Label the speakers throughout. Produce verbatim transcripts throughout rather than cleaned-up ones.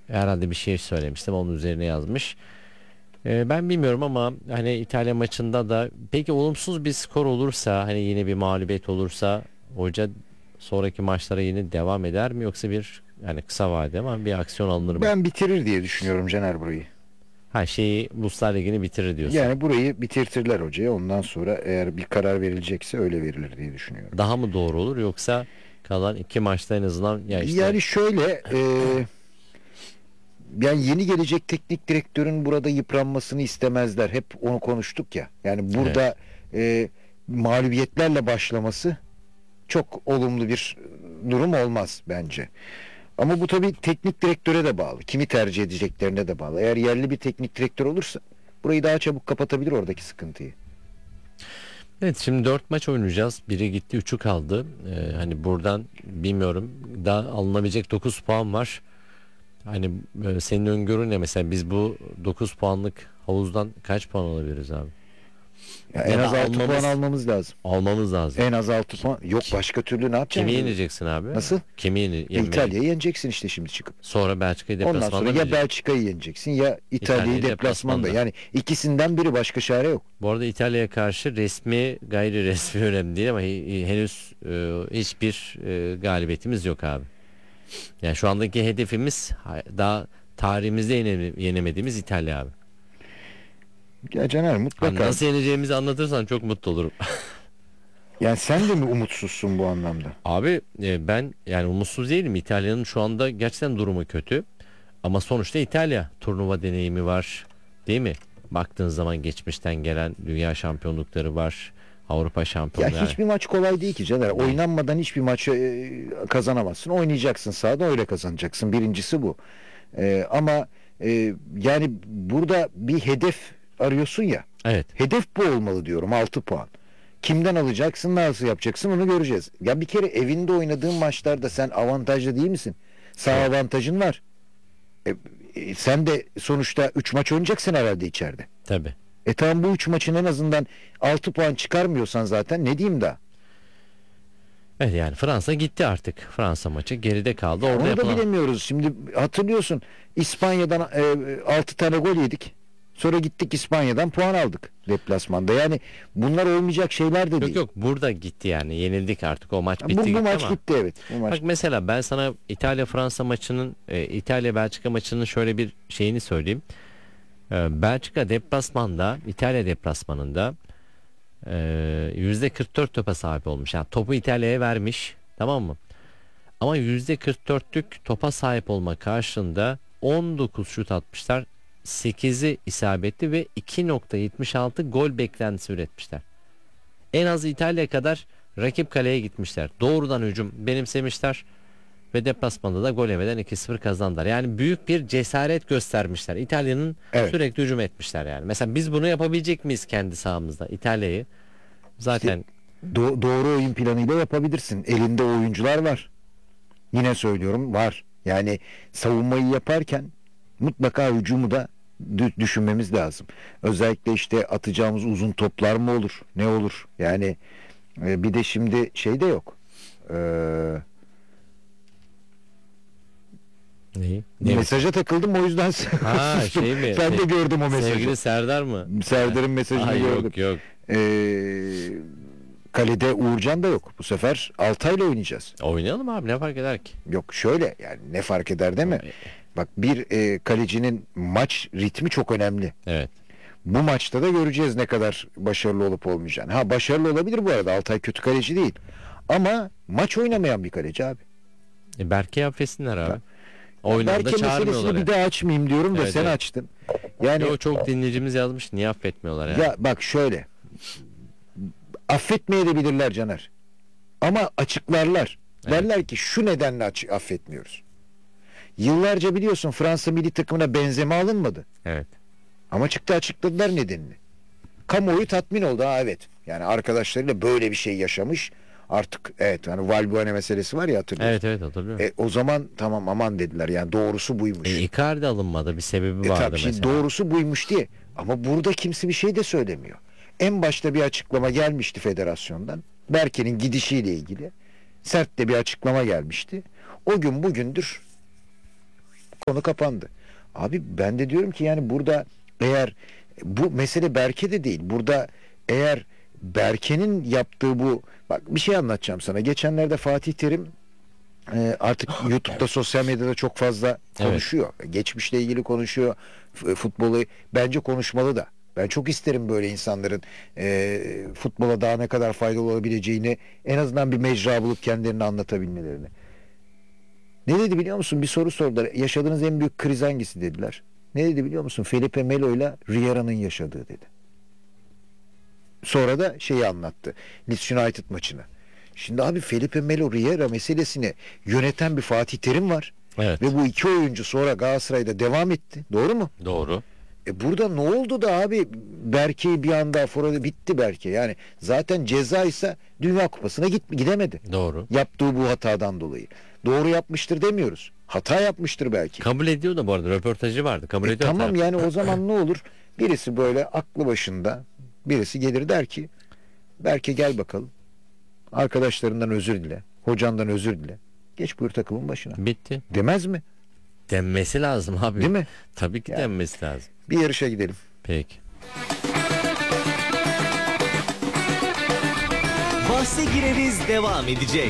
Speaker 1: Herhalde bir şey söylemiştim, onun üzerine yazmış. Ee, ben bilmiyorum ama hani İtalya maçında da peki olumsuz bir skor olursa, hani yine bir mağlubiyet olursa, hoca sonraki maçlara yine devam eder mi, yoksa bir yani kısa vadede ama bir aksiyon alınır mı?
Speaker 2: Ben bitirir diye düşünüyorum Caner burayı.
Speaker 1: Ha, şeyi Uluslar Ligi'ni bitirir diyorsun.
Speaker 2: Yani burayı bitirtirler hocaya. Ondan sonra eğer bir karar verilecekse öyle verilir diye düşünüyorum.
Speaker 1: Daha mı doğru olur, yoksa kalan iki maçta en azından ya işte
Speaker 2: Yani şöyle e, yani yeni gelecek teknik direktörün burada yıpranmasını istemezler. Hep onu konuştuk ya. Yani
Speaker 1: evet.
Speaker 2: burada e, mağlubiyetlerle başlaması çok olumlu bir durum olmaz bence. Ama bu tabii teknik direktöre de bağlı. Kimi tercih edeceklerine de bağlı. Eğer yerli bir teknik direktör olursa burayı daha çabuk kapatabilir oradaki sıkıntıyı.
Speaker 1: Evet, şimdi dört maç oynayacağız. Biri gitti, üçü kaldı. Ee, hani buradan bilmiyorum, daha alınabilecek dokuz puan var. Hani e, senin öngörün ne mesela, biz bu dokuz puanlık havuzdan kaç puan alabiliriz abi?
Speaker 2: Ya en
Speaker 1: Ya da
Speaker 2: az altı puan
Speaker 1: almamız
Speaker 2: almamız lazım.
Speaker 1: almamız lazım.
Speaker 2: En az altı
Speaker 1: Ki-
Speaker 2: puan. Yok,
Speaker 1: ki-
Speaker 2: başka türlü ne
Speaker 1: Kimi
Speaker 2: yapacaksın?
Speaker 1: yeneceksin abi?
Speaker 2: Nasıl?
Speaker 1: Kimi yene-
Speaker 2: E,
Speaker 1: yenmeli?
Speaker 2: İtalya'yı yeneceksin işte şimdi çıkıp.
Speaker 1: Sonra Belçika'yı
Speaker 2: Ondan sonra
Speaker 1: deplasmanda mı
Speaker 2: ya
Speaker 1: yeneceksin?
Speaker 2: Belçika'yı yeneceksin ya İtalya'yı
Speaker 1: İtalya'yı
Speaker 2: deplasmanda.
Speaker 1: deplasmanda.
Speaker 2: Yani ikisinden biri, başka çare yok.
Speaker 1: Bu arada İtalya'ya karşı resmi, gayri resmi önemli değil ama he- henüz e, hiçbir e, galibiyetimiz yok abi. Yani şu andaki hedefimiz ha- daha tarihimizde yene- yenemediğimiz İtalya abi.
Speaker 2: Ya Caner,
Speaker 1: Hani
Speaker 2: mutlaka.
Speaker 1: nasıl yeneceğimizi anlatırsan çok mutlu olurum.
Speaker 2: Yani sen de mi umutsuzsun bu anlamda?
Speaker 1: Abi e, ben yani umutsuz değilim. İtalya'nın şu anda gerçekten durumu kötü. Ama sonuçta İtalya, turnuva deneyimi var, değil mi? Baktığın zaman geçmişten gelen dünya şampiyonlukları var. Avrupa
Speaker 2: Ya
Speaker 1: şampiyonluğu yani.
Speaker 2: hiçbir maç kolay değil ki Caner.
Speaker 1: Değil.
Speaker 2: Oynanmadan hiçbir maçı e, kazanamazsın. Oynayacaksın sahada, öyle kazanacaksın. Birincisi bu. E, ama e, yani burada bir hedef arıyorsun ya.
Speaker 1: Evet.
Speaker 2: Hedef bu olmalı diyorum, altı puan. Kimden alacaksın, nasıl yapacaksın, onu göreceğiz. Ya bir kere evinde oynadığın maçlarda sen avantajlı değil misin? Sağ
Speaker 1: Çok.
Speaker 2: avantajın var. E, e, sen de sonuçta üç maç oynayacaksın herhalde içeride.
Speaker 1: Tabii.
Speaker 2: E tamam, bu üç maçın en azından altı puan çıkarmıyorsan zaten ne diyeyim daha?
Speaker 1: Evet, yani Fransa gitti artık. Fransa maçı geride kaldı.
Speaker 2: Ya
Speaker 1: Orada
Speaker 2: onu da
Speaker 1: yapılan.
Speaker 2: bilemiyoruz. Şimdi hatırlıyorsun, İspanya'dan e, altı tane gol yedik. Sonra gittik İspanya'dan puan aldık deplasmanda. Yani bunlar olmayacak şeyler de
Speaker 1: Yok
Speaker 2: değil.
Speaker 1: yok, burada gitti yani. Yenildik artık. O maç
Speaker 2: Bu,
Speaker 1: bitti
Speaker 2: bu
Speaker 1: gitti
Speaker 2: maç
Speaker 1: ama.
Speaker 2: gitti, evet. Bu
Speaker 1: Bak
Speaker 2: maç.
Speaker 1: mesela ben sana İtalya Fransa maçının, e, İtalya Belçika maçının şöyle bir şeyini söyleyeyim. E, Belçika deplasmanda, İtalya deplasmanında e, yüzde kırk dört topa sahip olmuş. Yani topu İtalya'ya vermiş, tamam mı? Ama yüzde kırk dörtlük topa sahip olma karşılığında on dokuz şut atmışlar. sekizi isabetli ve iki nokta yetmiş altı gol beklentisi üretmişler. En az İtalya kadar rakip kaleye gitmişler. Doğrudan hücum benimsemişler ve deplasmanda da gol yemeden iki sıfır kazandılar. Yani büyük bir cesaret göstermişler. İtalya'nın
Speaker 2: Evet.
Speaker 1: sürekli hücum etmişler yani. Mesela biz bunu yapabilecek miyiz kendi sahamızda? İtalya'yı
Speaker 2: İşte
Speaker 1: zaten
Speaker 2: do- doğru oyun planıyla yapabilirsin. Elinde oyuncular var. Yine söylüyorum, var. Yani savunmayı yaparken mutlaka hücumu da dü- düşünmemiz lazım. Özellikle işte atacağımız uzun toplar mı olur? Ne olur? Yani e, bir de şimdi şey de yok. Ee,
Speaker 1: neyi? Ne?
Speaker 2: mesaja takıldım, o yüzden
Speaker 1: Ha,
Speaker 2: sustum.
Speaker 1: şey mi?
Speaker 2: Ben de
Speaker 1: Se-
Speaker 2: gördüm o mesajı.
Speaker 1: Sevgili Serdar mı?
Speaker 2: Serdar'ın mesajını
Speaker 1: Ay
Speaker 2: gördüm.
Speaker 1: yok yok.
Speaker 2: Ee, kalede Uğurcan da yok. Bu sefer Altay'la oynayacağız.
Speaker 1: Oynayalım abi, ne fark eder ki?
Speaker 2: Yok, şöyle yani, ne fark eder değil mi? Bak, bir e, kalecinin maç ritmi çok önemli.
Speaker 1: Evet.
Speaker 2: Bu maçta da göreceğiz ne kadar başarılı olup olmayacağını. Ha, başarılı olabilir bu arada. Altay kötü kaleci değil. Ama maç oynamayan bir kaleci abi.
Speaker 1: E, Berke'yi affetsinler abi.
Speaker 2: Ya,
Speaker 1: Oyundan da
Speaker 2: Berke meselesini
Speaker 1: çağırmıyorlar
Speaker 2: bir
Speaker 1: yani.
Speaker 2: daha açmayayım diyorum da
Speaker 1: Evet,
Speaker 2: sen
Speaker 1: evet.
Speaker 2: açtın. Yani
Speaker 1: Yo, çok dinleyicimiz yazmış, niye affetmiyorlar yani.
Speaker 2: ya bak şöyle. Affetmeyebilirler Caner. Ama açıklarlar.
Speaker 1: Evet.
Speaker 2: Derler ki şu nedenle aç- affetmiyoruz. Yıllarca biliyorsun Fransa milli takımına Benzema alınmadı.
Speaker 1: Evet.
Speaker 2: Ama çıktı açıkladılar nedenini. Kamuoyu tatmin oldu. Ha, evet. Yani arkadaşlarıyla böyle bir şey yaşamış. Artık evet, hani Valbuena meselesi var ya, hatırlıyorsun.
Speaker 1: Evet evet, hatırlıyorum.
Speaker 2: E, o zaman tamam, aman dediler. Yani doğrusu buymuş.
Speaker 1: E, Icardi alınmadı, bir sebebi
Speaker 2: E
Speaker 1: vardı
Speaker 2: tabii, şimdi
Speaker 1: mesela.
Speaker 2: doğrusu buymuş diye. Ama burada kimse bir şey de söylemiyor. En başta bir açıklama gelmişti federasyondan. Berke'nin gidişiyle ilgili. Sert de bir açıklama gelmişti. O gün bugündür konu kapandı. Abi ben de diyorum ki yani burada eğer bu mesele Berke de değil. Burada eğer Berke'nin yaptığı bu, bak bir şey anlatacağım sana. Geçenlerde Fatih Terim e, artık YouTube'da, sosyal medyada çok fazla konuşuyor. Evet. Geçmişle ilgili konuşuyor. F- futbolu bence konuşmalı da. Ben çok isterim böyle insanların e, futbola daha ne kadar faydalı olabileceğini, en azından bir mecra bulup kendilerini anlatabilmelerini. Ne dedi biliyor musun? Bir soru sordular. Yaşadığınız en büyük kriz hangisi dediler. Ne dedi biliyor musun? Felipe Melo ile Riera'nın yaşadığı dedi. Sonra da şeyi anlattı. Leeds United maçını. Şimdi abi Felipe Melo Riera meselesini yöneten bir Fatih Terim var.
Speaker 1: Evet.
Speaker 2: Ve bu iki oyuncu sonra Galatasaray'da devam etti. Doğru mu?
Speaker 1: Doğru.
Speaker 2: E burada ne oldu da abi Berke'yi bir anda forada bitti Berke. Yani zaten ceza ise Dünya Kupası'na git, gidemedi.
Speaker 1: Doğru.
Speaker 2: Yaptığı bu hatadan dolayı. Doğru yapmıştır demiyoruz. Hata yapmıştır belki.
Speaker 1: Kabul ediyor da bu arada, röportajı vardı. Kabul
Speaker 2: E
Speaker 1: ediyor.
Speaker 2: tamam
Speaker 1: taraf.
Speaker 2: yani o zaman ne olur? Birisi böyle aklı başında, birisi gelir der ki Berke gel bakalım. Arkadaşlarından özür dile. Hocandan özür dile. Geç buyur takımın başına.
Speaker 1: Bitti.
Speaker 2: Demez mi?
Speaker 1: Denmesi lazım abi.
Speaker 2: Değil mi?
Speaker 1: Tabii ki
Speaker 2: Yani.
Speaker 1: denmesi lazım.
Speaker 2: Bir yarışa gidelim.
Speaker 1: Peki.
Speaker 3: Bahse gireriz devam edecek.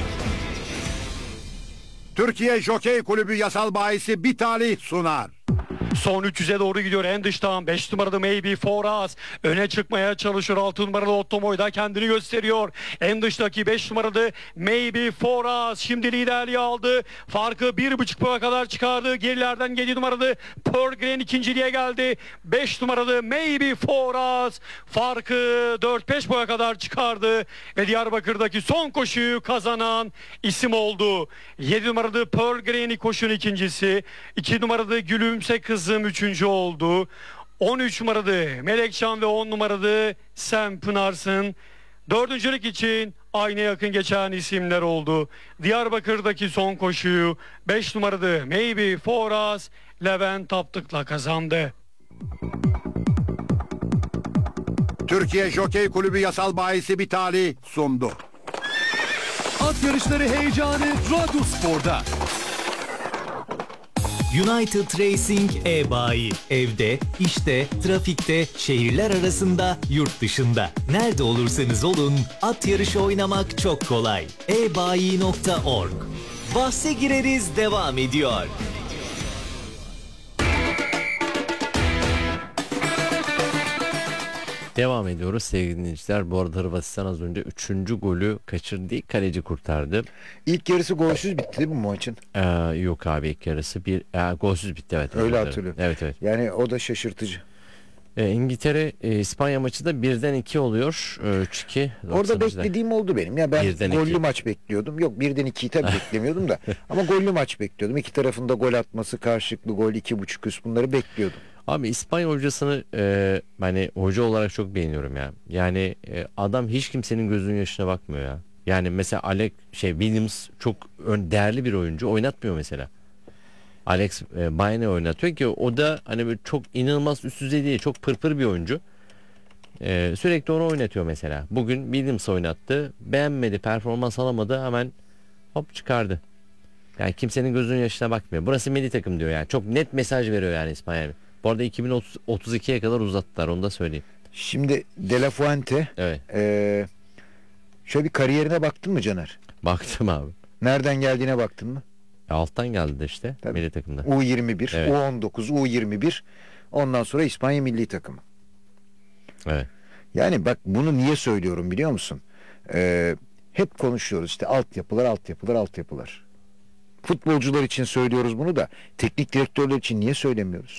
Speaker 4: Türkiye Jokey Kulübü yasal bahisi Bitali sunar.
Speaker 5: Son üç yüze doğru gidiyor en dıştan. beş numaralı Maybe For Us öne çıkmaya çalışıyor. altı numaralı Ottomoy da kendini gösteriyor. En dıştaki beş numaralı Maybe For Us şimdi liderliği aldı. Farkı bir buçuk boya kadar çıkardı. Gerilerden yedi numaralı Pearl Green ikinciliğe geldi. beş numaralı Maybe For Us farkı dört beş boya kadar çıkardı. Ve Diyarbakır'daki son koşuyu kazanan isim oldu. yedi numaralı Pearl Green koşun ikincisi. iki numaralı Gülümse Kızım üçüncü oldu. on üç numaralı Melekcan ve on numaralı Sen Pınarsın. Dördüncülük için aynı yakın geçen isimler oldu. Diyarbakır'daki son koşuyu beş numaralı Maybe For Us Levent Taptık'la kazandı.
Speaker 4: Türkiye Jokey Kulübü yasal bahisi Bitali sundu.
Speaker 6: At yarışları heyecanı Radyospor'da.
Speaker 3: United Racing e-bayi. Evde, işte, trafikte, şehirler arasında, yurt dışında. Nerede olursanız olun at yarışı oynamak çok kolay. e bayi nokta org. Bahse gireriz devam ediyor.
Speaker 1: Devam ediyoruz sevgili dinleyiciler. Bu arada Hırvatistan az önce üçüncü golü kaçırdı. Kaleci kurtardı.
Speaker 2: İlk yarısı golsüz bitti değil mi bu maçın?
Speaker 1: Ee, yok abi ilk yarısı bir e, golsüz bitti evet.
Speaker 2: Öyle
Speaker 1: evet,
Speaker 2: hatırlıyorum.
Speaker 1: Evet evet.
Speaker 2: Yani o da şaşırtıcı.
Speaker 1: Ee, İngiltere e, İspanya maçı da birden iki oluyor. üç iki.
Speaker 2: Orada beklediğim oldu benim. Ya ben
Speaker 1: Birden
Speaker 2: gollü
Speaker 1: iki.
Speaker 2: maç bekliyordum. Yok birden ikiyi tabii beklemiyordum da. Ama gollü maç bekliyordum. İki tarafında gol atması, karşılıklı gol, iki buçuk üst bunları bekliyordum.
Speaker 1: Abi İspanya hocasını e, hani hoca olarak çok beğeniyorum ya. Yani e, adam hiç kimsenin gözünün yaşına bakmıyor ya. Yani mesela Alex şey Williams çok ön- değerli bir oyuncu, oynatmıyor mesela. Alex e, Bayne oynatıyor ki o da hani böyle çok inanılmaz üst düzey değil, çok pırpır bir oyuncu. E, sürekli onu oynatıyor mesela. Bugün Williams oynattı, beğenmedi, performans alamadı, hemen hop çıkardı. Yani kimsenin gözünün yaşına bakmıyor. Burası milli takım diyor yani. Çok net mesaj veriyor yani İspanya. Bu arada iki bin otuz ikiye kadar uzattılar, onu da söyleyeyim.
Speaker 2: Şimdi De La Fuente
Speaker 1: Evet.
Speaker 2: e, şöyle bir kariyerine baktın mı Caner?
Speaker 1: Baktım abi.
Speaker 2: Nereden geldiğine baktın mı?
Speaker 1: E, alttan geldi de işte
Speaker 2: Tabii.
Speaker 1: milli takımda.
Speaker 2: U yirmi bir,
Speaker 1: Evet.
Speaker 2: U on dokuz, U yirmi bir. Ondan sonra İspanya milli takımı.
Speaker 1: Evet.
Speaker 2: Yani bak bunu niye söylüyorum biliyor musun? Ee, hep konuşuyoruz işte altyapılar, altyapılar, altyapılar. Futbolcular için söylüyoruz bunu da teknik direktörler için niye söylemiyoruz?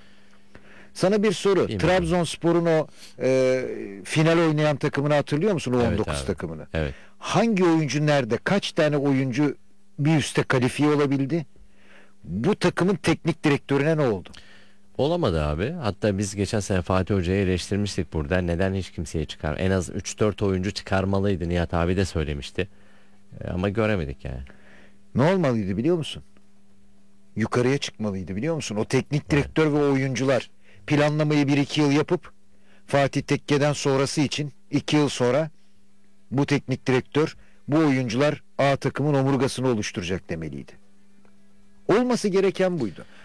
Speaker 2: Sana bir soru.
Speaker 1: Bilmiyorum.
Speaker 2: Trabzonspor'un o e, final oynayan takımını hatırlıyor musun? O on dokuz
Speaker 1: Evet abi.
Speaker 2: takımını.
Speaker 1: Evet.
Speaker 2: Hangi oyuncu nerede? Kaç tane oyuncu bir üste kalifiye olabildi? Bu takımın teknik direktörüne ne oldu?
Speaker 1: Olamadı abi. Hatta biz geçen sene Fatih Hoca'yı eleştirmiştik burada. Neden hiç kimseye çıkar? En az üç dört oyuncu çıkarmalıydı. Nihat abi de söylemişti. E, ama göremedik yani.
Speaker 2: Ne olmalıydı biliyor musun? Yukarıya çıkmalıydı biliyor musun? O teknik direktör ve oyuncular planlamayı bir iki yıl yapıp Fatih Tekke'den sonrası için iki yıl sonra bu teknik direktör, bu oyuncular A takımın omurgasını oluşturacak demeliydi. Olması gereken buydu.